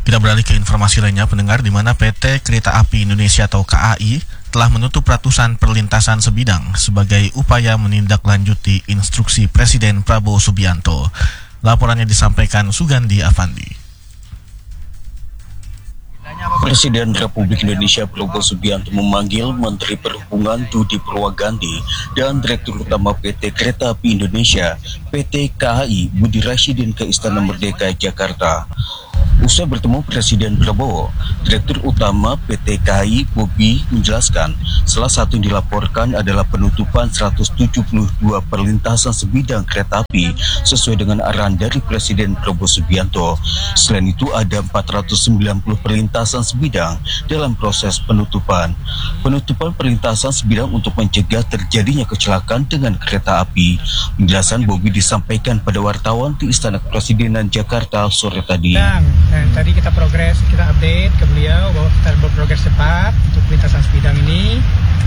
Kita beralih ke informasi lainnya, pendengar, di mana PT Kereta Api Indonesia atau KAI telah menutup ratusan perlintasan sebidang sebagai upaya menindaklanjuti instruksi Presiden Prabowo Subianto. Laporannya disampaikan Sugandi Afandi. Presiden Republik Indonesia Prabowo Subianto memanggil Menteri Perhubungan Budi Purwagandi dan Direktur Utama PT Kereta Api Indonesia PT KAI Budi Rasyidin ke Istana Merdeka Jakarta. Usai bertemu Presiden Prabowo, Direktur Utama PT KAI Bobi menjelaskan salah satu yang dilaporkan adalah penutupan 172 perlintasan sebidang kereta api sesuai dengan arahan dari Presiden Prabowo Subianto. Selain itu ada 490 perlintasan sebidang dalam proses penutupan. Penutupan perlintasan sebidang untuk mencegah terjadinya kecelakaan dengan kereta api. Penjelasan Bobi disampaikan pada wartawan di Istana Kepresidenan Jakarta sore tadi. Dan tadi kita update ke beliau bahwa kita berprogres cepat untuk perlintasan sebidang ini.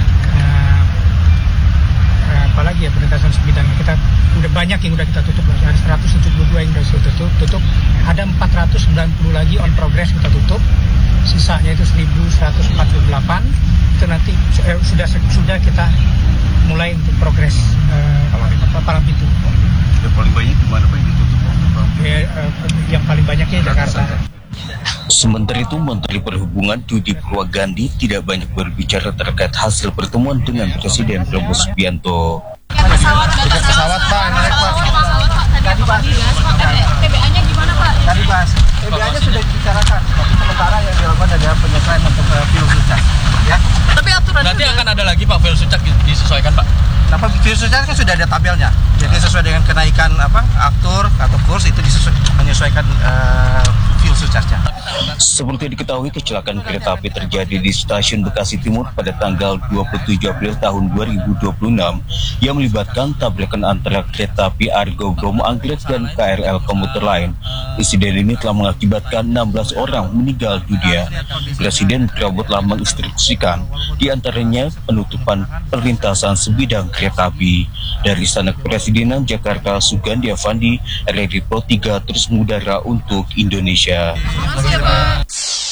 Apalagi ya perlintasan sebidang kita udah banyak yang udah kita tutup, ada 172 yang udah tutup, ada 490 lagi on progress kita tutup, sisanya itu 1148 itu nanti sudah kita mulai untuk progres palang pintu. Yang paling banyak di mana Pak yang ditutup? Yang paling banyaknya Jakarta. Sementara itu, Menteri Perhubungan Budi Purwagandi tidak banyak berbicara terkait hasil pertemuan dengan Presiden Prabowo Subianto. Tiket pesawat Pak, naik Pak. Tadi pagi TBA-nya gimana Pak? Tadi Mas, TBA-nya sudah dibicarakan, tapi sementara yang dilakukan adalah penyesuaian untuk fuel surcharge. Ya. Tapi aturan nanti akan ada lagi Pak fuel surcharge disesuaikan Pak. Kenapa fuel surcharge kan sudah ada tabelnya. Jadi sesuai dengan kenaikan aktur atau kurs itu menyesuaikan fuel surcharge-nya. Seperti diketahui, kecelakaan kereta api terjadi di Stasiun Bekasi Timur pada tanggal 27 April tahun 2026 yang melibatkan tabrakan antara kereta api Argo Bromo Anggrek dan KRL komuter lain. Insiden ini telah mengakibatkan 16 orang meninggal dunia. Presiden Prabowo telah menginstruksikan diantaranya penutupan perlintasan sebidang kereta api. Dari Istana Kepresidenan Jakarta, Sugandi Afandi, RRI Pro 3 terus mengudara untuk Indonesia.